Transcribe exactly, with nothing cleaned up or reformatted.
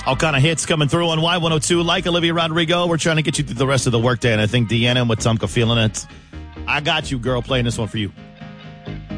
All kind of hits coming through on Y one oh two. Like Olivia Rodrigo, we're trying to get you through the rest of the workday, and I think Deanna and Watumka feeling it. I got you, girl, playing this one for you.